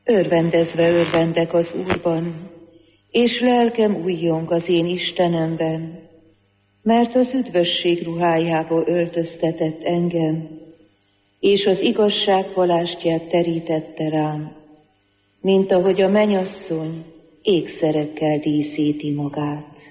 Örvendezve örvendek az Úrban, és lelkem újjong az én Istenemben, mert az üdvösség ruhájába öltöztetett engem, és az igazság palástját terítette rám, mint ahogy a mennyasszony ékszerekkel díszíti magát.